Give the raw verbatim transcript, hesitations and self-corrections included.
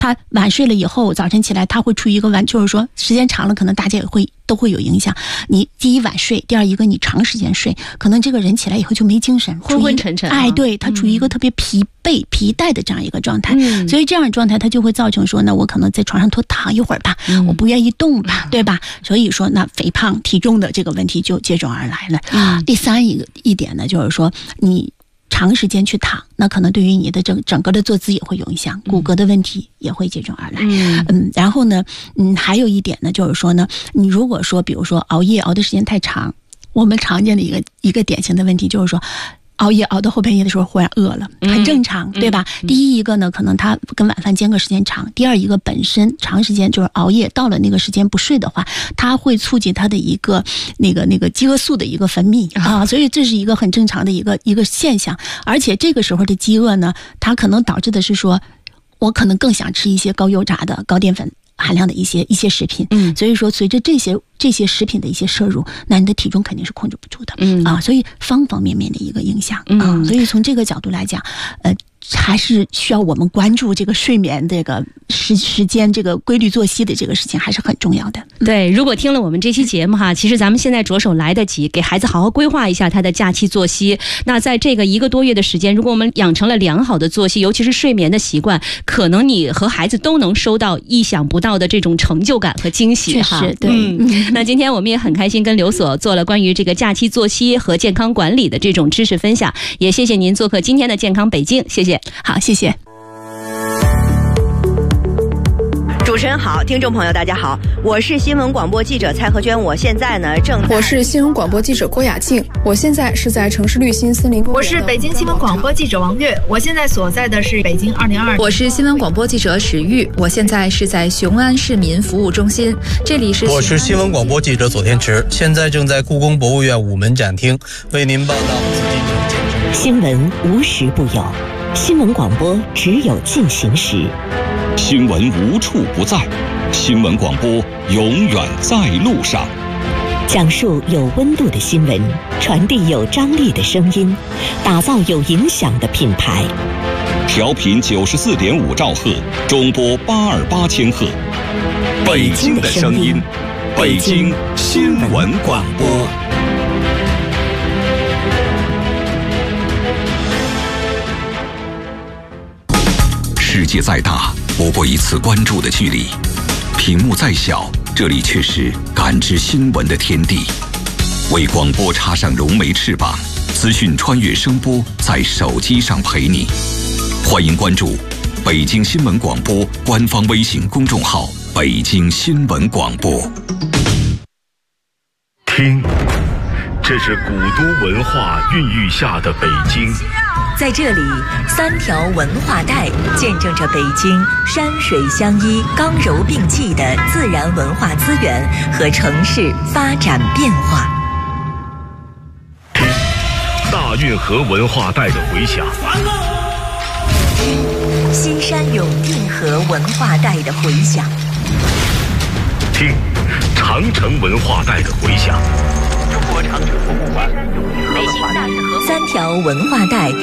他晚睡了以后，早晨起来他会处于一个晚，就是说时间长了，可能大家也会都会有影响。你第一晚睡，第二一个你长时间睡，可能这个人起来以后就没精神， 昏昏沉沉、啊。 哎，对，他处于一个特别疲惫、疲怠的这样一个状态。嗯、所以这样的状态，他就会造成说呢，我可能在床上多躺一会儿吧，嗯、我不愿意动吧，对吧？所以说，那肥胖、体重的这个问题就接踵而来了。嗯、第三一个一点呢，就是说你。长时间去躺，那可能对于你的整整个的坐姿也会有影响，骨骼的问题也会接踵而来。嗯, 嗯然后呢，嗯，还有一点呢，就是说呢，你如果说，比如说熬夜熬的时间太长，我们常见的一个一个典型的问题就是说。熬夜熬到后半夜的时候忽然饿了，很正常，嗯、对吧？嗯、第一一个呢，可能他跟晚饭间隔时间长；第二一个本身长时间就是熬夜，到了那个时间不睡的话，它会促进他的一个那个那个饥饿素的一个分泌啊，所以这是一个很正常的一个一个现象。而且这个时候的饥饿呢，它可能导致的是说，我可能更想吃一些高油炸的、高淀粉含量的一些一些食品。嗯，所以说随着这些。这些食品的一些摄入，那你的体重肯定是控制不住的，嗯啊，所以方方面面的一个影响，嗯、啊，所以从这个角度来讲，呃，还是需要我们关注这个睡眠这个时时间这个规律作息的这个事情，还是很重要的。 对，如果听了我们这期节目哈，其实咱们现在着手来得及，给孩子好好规划一下他的假期作息。那在这个一个多月的时间，如果我们养成了良好的作息，尤其是睡眠的习惯，可能你和孩子都能收到意想不到的这种成就感和惊喜哈。 确实，对。 嗯那今天我们也很开心跟刘所做了关于这个假期作息和健康管理的这种知识分享，也谢谢您做客今天的健康北京，谢谢。 好，谢谢。 主持人好，听众朋友大家好，我是新闻广播记者蔡和娟，我现在呢正在。 我是新闻广播记者郭雅静，我现在是在城市绿心森林公园。 我是北京新闻广播记者王悦，我现在所在的是北京二零二二。 我是新闻广播记者史玉，我现在是在雄安市民服务中心，这里是。 我是新闻广播记者左天池，现在正在故宫博物院午门展厅为您报道。 新闻无时不有，新闻广播只有进行时。 新闻无处不在，新闻广播永远在路上。 讲述有温度的新闻，传递有张力的声音，打造有影响的品牌。 调频九十四点五兆赫，中波八二八千赫。北京的声音，北京新闻广播。世界再大，不过一次关注的距离；屏幕再小，这里却是感知新闻的天地。为广播插上融媒翅膀，资讯穿越声波，在手机上陪你。欢迎关注北京新闻广播官方微信公众号“北京新闻广播”。 听，这是古都文化孕育下的北京。 在这里，三条文化带见证着北京山水相依、刚柔并济的自然文化资源和城市发展变化。 听，大运河文化带的回响。 听，西山永定河文化带的回响。 听，长城文化带的回响。中国长城博物馆、北京大运河三条文化带。